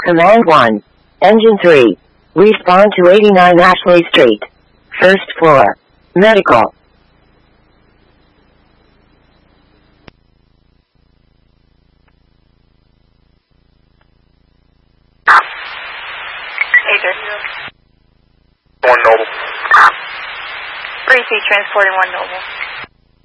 Command 1. Engine 3. Respond to 89 Ashley Street. First floor. Medical. Major. 1 Noble. Repeat, transporting 1 Noble.